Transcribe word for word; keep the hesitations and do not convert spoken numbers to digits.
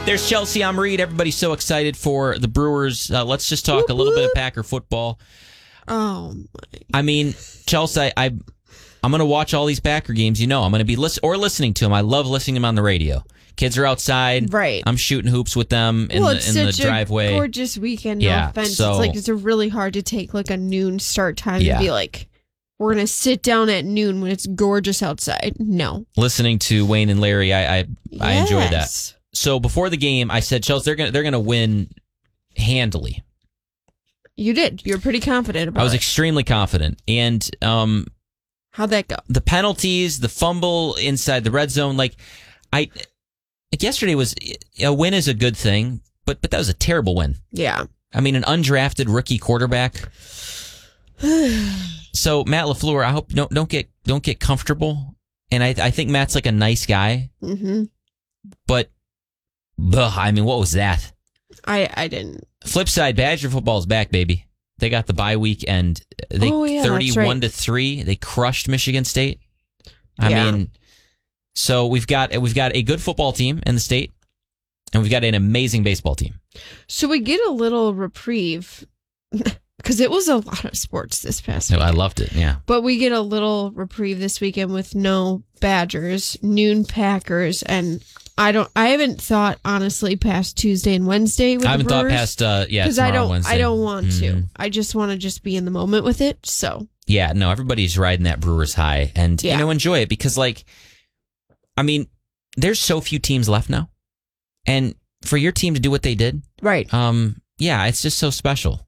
There's Chelsea. I'm Reed. Everybody's so excited for the Brewers. Uh, let's just talk a little bit of Packer football. Oh my! I mean, Chelsea. I, I I'm going to watch all these Packer games. You know, I'm going to be listen or listening to them. I love listening to them on the radio. Kids are outside. Right. I'm shooting hoops with them in well, the it's in the such driveway. A gorgeous weekend. Yeah, No offense. so- it's like it's really hard to take like a noon start time Yeah. and be like, we're gonna sit down at noon when it's gorgeous outside. No. Listening to Wayne and Larry, I I, I enjoy that. Yes. So before the game, I said Chelsea they're gonna they're gonna win handily. You did. You're pretty confident about I was it. extremely confident, and um, How'd that go? the penalties, the fumble inside the red zone, like I like yesterday was a win is a good thing, but but that was a terrible win. Yeah. I mean, an undrafted rookie quarterback. So Matt LaFleur, I hope don't don't get don't get comfortable, and I I think Matt's like a nice guy, Mm-hmm. but ugh, I mean, what was that? I I didn't. Flip side, Badger football's back, baby. They got the bye week, and they Oh, yeah, that's thirty-one right. to three. They crushed Michigan State. I Yeah. mean, so we've got we've got a good football team in the state, and we've got an amazing baseball team. So we get a little reprieve because it was a lot of sports this past So week. I loved it. Yeah, But we get a little reprieve this weekend with no Badgers, noon Packers, and I don't. I haven't thought honestly past Tuesday and Wednesday. With I haven't the thought Brewers, past uh, yeah because tomorrow I don't. Wednesday. I don't want to. Mhm. I just want to just be in the moment with it. So Yeah, no, everybody's riding that Brewers high, and Yeah. you know enjoy it because like, I mean, there's so few teams left now, and for your team to do what they did, right, um, yeah, it's just so special.